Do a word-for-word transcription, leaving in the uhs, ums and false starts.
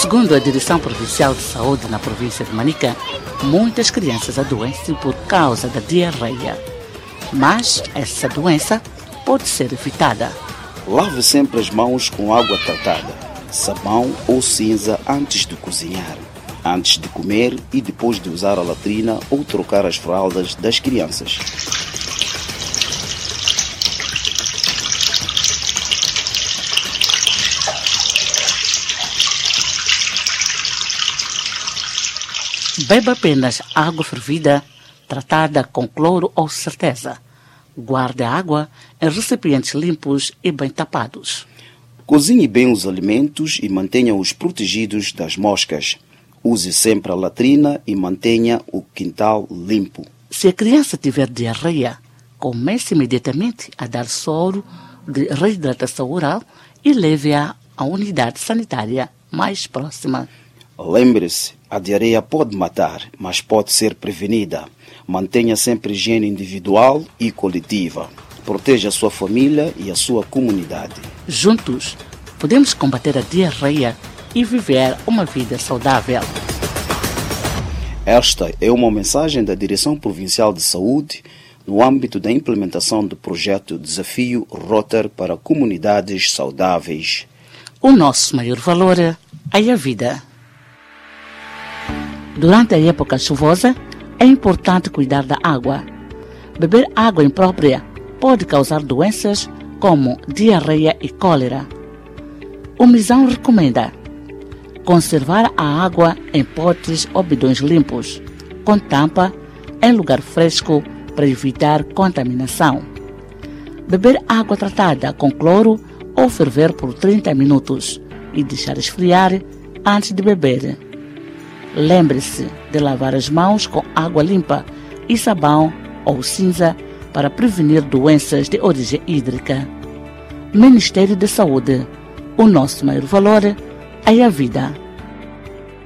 Segundo a Direção Provincial de Saúde na província de Manica, muitas crianças adoecem por causa da diarreia. Mas essa doença pode ser evitada. Lave sempre as mãos com água tratada, sabão ou cinza antes de cozinhar, antes de comer e depois de usar a latrina ou trocar as fraldas das crianças. Beba apenas água fervida, tratada com cloro ou certeza. Guarde a água em recipientes limpos e bem tapados. Cozinhe bem os alimentos e mantenha-os protegidos das moscas. Use sempre a latrina e mantenha o quintal limpo. Se a criança tiver diarreia, comece imediatamente a dar soro de reidratação oral e leve-a à unidade sanitária mais próxima. Lembre-se, a diarreia pode matar, mas pode ser prevenida. Mantenha sempre higiene individual e coletiva. Proteja a sua família e a sua comunidade. Juntos, podemos combater a diarreia e viver uma vida saudável. Esta é uma mensagem da Direção Provincial de Saúde no âmbito da implementação do projeto Desafio Roter para Comunidades Saudáveis. O nosso maior valor é a vida. Durante a época chuvosa, é importante cuidar da água. Beber água imprópria pode causar doenças como diarreia e cólera. O Misão recomenda conservar a água em potes ou bidões limpos, com tampa, em lugar fresco para evitar contaminação. Beber água tratada com cloro ou ferver por trinta minutos e deixar esfriar antes de beber. Lembre-se de lavar as mãos com água limpa e sabão ou cinza para prevenir doenças de origem hídrica. Ministério da Saúde. O nosso maior valor é a vida.